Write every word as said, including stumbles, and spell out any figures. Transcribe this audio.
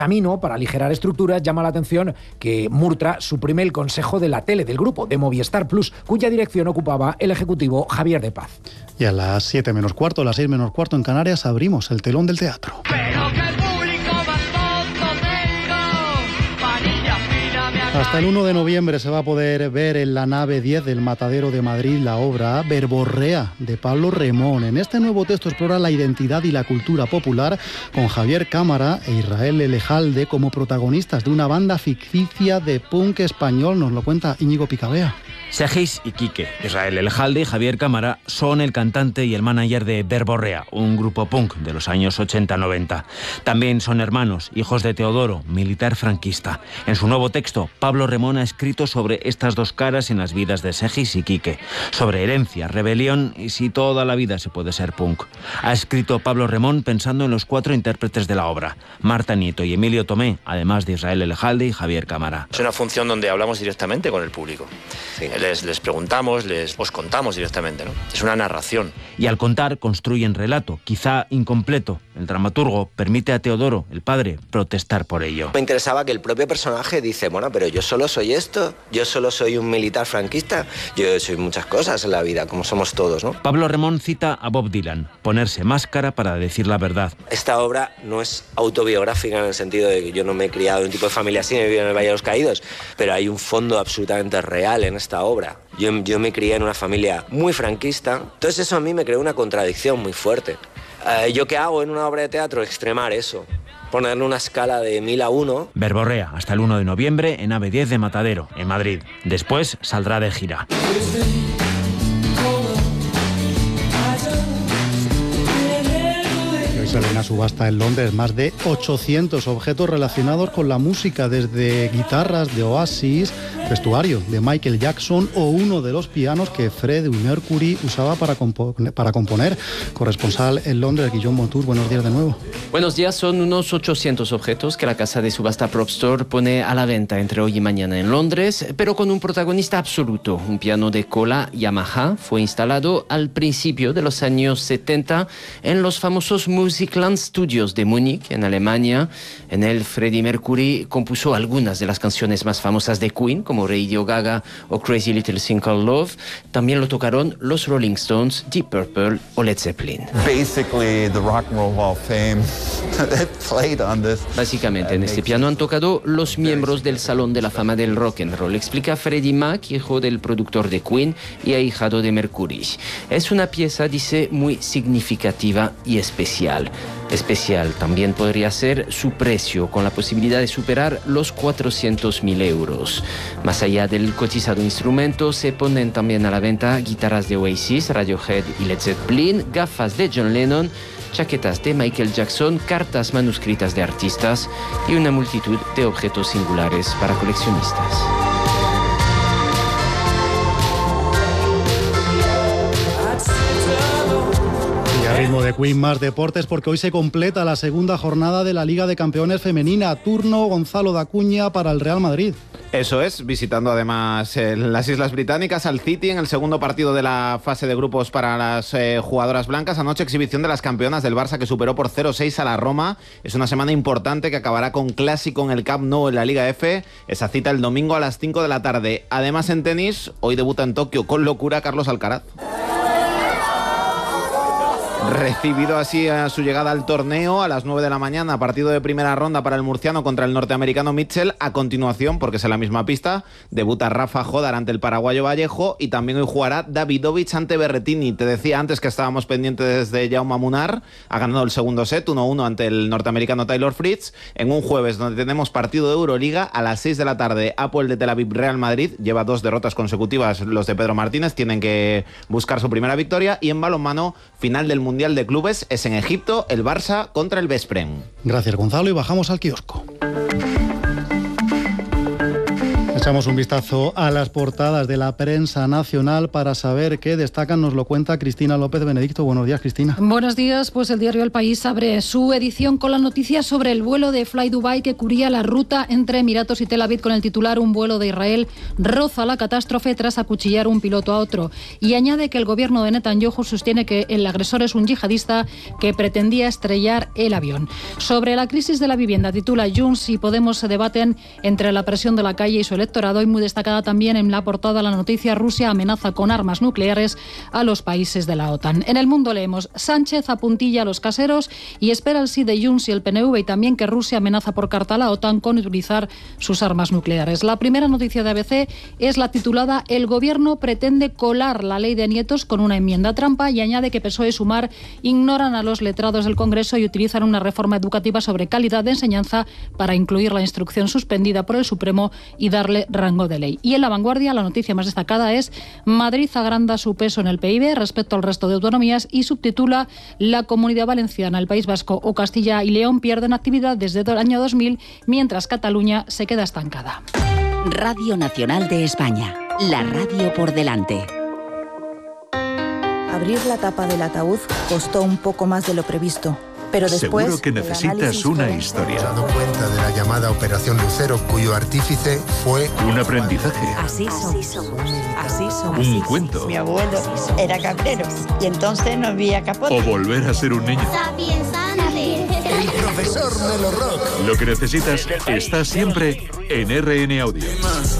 camino, para aligerar estructuras, llama la atención que Murtra suprime el consejo de la tele del grupo de Movistar Plus, cuya dirección ocupaba el ejecutivo Javier de Paz. Y a las siete menos cuarto, a las seis menos cuarto en Canarias, abrimos el telón del teatro. Pero que el público más tonto tengo, varilla fina me haga... Hasta el uno de noviembre se va a poder ver en la nave diez del Matadero de Madrid la obra Verborrea, de Pablo Remón. En este nuevo texto explora la identidad y la cultura popular con Javier Cámara e Israel Elejalde como protagonistas de una banda ficticia de punk español. Nos lo cuenta Íñigo Picabea. Segis y Quique, Israel Elejalde y Javier Cámara son el cantante y el manager de Verborrea, un grupo punk de los años ochenta noventa. También son hermanos, hijos de Teodoro, militar franquista. En su nuevo texto, Pablo Remón ha escrito sobre estas dos caras en las vidas de Segis y Quique, sobre herencia, rebelión y si toda la vida se puede ser punk. Ha escrito Pablo Remón pensando en los cuatro intérpretes de la obra, Marta Nieto y Emilio Tomé, además de Israel Elejalde y Javier Cámara. Es una función donde hablamos directamente con el público. Sí. Les, les preguntamos, les os contamos directamente, ¿no? Es una narración. Y al contar construyen relato, quizá incompleto. El dramaturgo permite a Teodoro, el padre, protestar por ello. Me interesaba que el propio personaje dice, bueno, pero yo solo soy esto, yo solo soy un militar franquista, yo soy muchas cosas en la vida, como somos todos, ¿no? Pablo Remón cita a Bob Dylan, ponerse máscara para decir la verdad. Esta obra no es autobiográfica en el sentido de que yo no me he criado en un tipo de familia así, me he vivido en el Valle de los Caídos, pero hay un fondo absolutamente real en esta obra. Yo, yo me crié en una familia muy franquista, entonces eso a mí me creó una contradicción muy fuerte. Eh, ¿Yo qué hago en una obra de teatro? Extremar eso, ponerle una escala de mil a uno. Verborrea, hasta el uno de noviembre en AVE diez de Matadero, en Madrid. Después saldrá de gira. Sale una subasta en Londres, más de ochocientos objetos relacionados con la música, desde guitarras de Oasis, vestuario de Michael Jackson o uno de los pianos que Freddie Mercury usaba para, compo- para componer. Corresponsal en Londres, Guillaume Montour, buenos días de nuevo. Buenos días, son unos ochocientos objetos que la casa de subasta Prop Store pone a la venta entre hoy y mañana en Londres, pero con un protagonista absoluto. Un piano de cola Yamaha fue instalado al principio de los años setenta en los famosos Musicland Studios de Múnich, en Alemania. En él, Freddie Mercury compuso algunas de las canciones más famosas de Queen, como Radio Gaga o Crazy Little Thing Called Love. También lo tocaron los Rolling Stones, Deep Purple o Led Zeppelin. Basically, the Rock and Roll Hall of Fame played on this. Básicamente, en este piano han tocado los miembros del Salón de la Fama del Rock and Roll, explica Freddie Mac, hijo del productor de Queen y ahijado de Mercury. Es una pieza, dice, muy significativa y especial. Especial también podría ser su precio, con la posibilidad de superar los cuatrocientos mil euros. Más allá del cotizado instrumento, se ponen también a la venta guitarras de Oasis, Radiohead y Led Zeppelin, gafas de John Lennon, chaquetas de Michael Jackson, cartas manuscritas de artistas y una multitud de objetos singulares para coleccionistas. Ritmo de Queen, más deportes, porque hoy se completa la segunda jornada de la Liga de Campeones Femenina. Turno Gonzalo Dacuña para el Real Madrid. Eso es, visitando además eh, las Islas Británicas al City en el segundo partido de la fase de grupos para las eh, jugadoras blancas. Anoche exhibición de las campeonas del Barça, que superó por cero seis a la Roma. Es una semana importante que acabará con clásico en el Camp Nou en la Liga F. Esa cita el domingo a las cinco de la tarde. Además, en tenis, hoy debuta en Tokio con locura Carlos Alcaraz. Recibido así a su llegada al torneo a las nueve de la mañana, partido de primera ronda para el murciano contra el norteamericano Mitchell. A continuación, porque es en la misma pista, debuta Rafa Jodar ante el paraguayo Vallejo y también hoy jugará Davidovich ante Berrettini. Te decía antes que estábamos pendientes de Jaume Munar, ha ganado el segundo set uno uno ante el norteamericano Taylor Fritz, en un jueves donde tenemos partido de Euroliga a las seis de la tarde. Apoel de Tel Aviv Real Madrid, lleva dos derrotas consecutivas los de Pedro Martínez, tienen que buscar su primera victoria. Y en balonmano, final del Mundial de Clubes, es en Egipto, el Barça contra el Veszprém. Gracias, Gonzalo, y bajamos al kiosco. Echamos un vistazo a las portadas de la prensa nacional para saber qué destacan. Nos lo cuenta Cristina López Benedicto. Buenos días, Cristina. Buenos días. Pues el diario El País abre su edición con la noticia sobre el vuelo de Fly Dubai que cubría la ruta entre Emiratos y Tel Aviv, con el titular: un vuelo de Israel roza la catástrofe tras acuchillar un piloto a otro. Y añade que el gobierno de Netanyahu sostiene que el agresor es un yihadista que pretendía estrellar el avión. Sobre la crisis de la vivienda, titula: Junts y Podemos se debaten entre la presión de la calle y su electorado. Y muy destacada también en la portada la noticia: Rusia amenaza con armas nucleares a los países de la OTAN. En El Mundo leemos: Sánchez apuntilla a los caseros y espera el sí de Junts y el P N V, y también que Rusia amenaza por carta a la OTAN con utilizar sus armas nucleares. La primera noticia de A B C es la titulada: El gobierno pretende colar la ley de nietos con una enmienda trampa, y añade que P S O E y Sumar ignoran a los letrados del Congreso y utilizan una reforma educativa sobre calidad de enseñanza para incluir la instrucción suspendida por el Supremo y darle rango de ley. Y en La Vanguardia la noticia más destacada es: Madrid agranda su peso en el P I B respecto al resto de autonomías, y subtitula: La Comunidad Valenciana, el País Vasco o Castilla y León pierden actividad desde el año dos mil, mientras Cataluña se queda estancada. Radio Nacional de España, la radio por delante. Abrir la tapa del ataúd costó un poco más de lo previsto. Pero después, seguro que necesitas una historia. Se ha dado cuenta de la llamada Operación Lucero, cuyo artífice fue un aprendizaje. Así somos. Así somos. Un cuento. Mi abuelo era cabrero y entonces no había capote. O volver a ser un niño. el profesor Melo Rock. Lo que necesitas está siempre en R N Audio.